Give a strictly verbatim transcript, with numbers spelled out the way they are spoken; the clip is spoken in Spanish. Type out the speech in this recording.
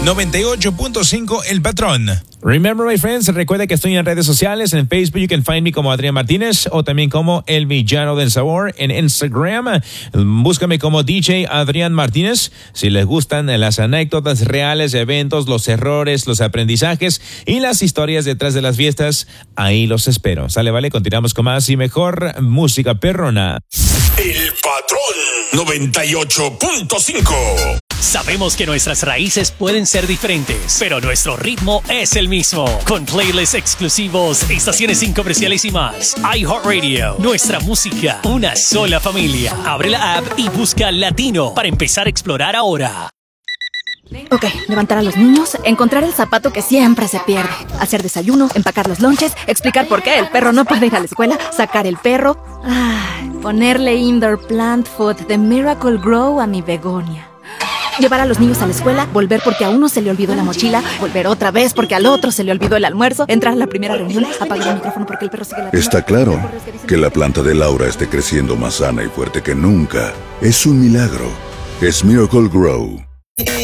noventa y ocho punto cinco El Patrón. Remember, my friends, recuerda que estoy en redes sociales. En Facebook you can find me como Adrián Martínez o también como El Villano del Sabor. En Instagram, búscame como D J Adrián Martínez. Si les gustan las anécdotas reales de eventos, los errores, los aprendizajes y las historias detrás de las fiestas, ahí los espero. Sale, vale, continuamos con más y mejor música perrona. El Patrón noventa y ocho punto cinco. Sabemos que nuestras raíces pueden ser diferentes, pero nuestro ritmo es el mismo. Con playlists exclusivos, estaciones sin comerciales y más. iHeartRadio, nuestra música, una sola familia. Abre la app y busca Latino para empezar a explorar ahora. Ok, levantar a los niños, encontrar el zapato que siempre se pierde, hacer desayuno, empacar los lonches, explicar por qué el perro no puede ir a la escuela, sacar el perro, ah, ponerle indoor plant food de Miracle Grow a mi begonia. Llevar a los niños a la escuela, volver porque a uno se le olvidó la mochila, volver otra vez porque al otro se le olvidó el almuerzo, entrar a la primera reunión, apagar el micrófono porque el perro sigue la... Está claro que la planta de Laura esté creciendo más sana y fuerte que nunca. Es un milagro. Es Miracle Grow.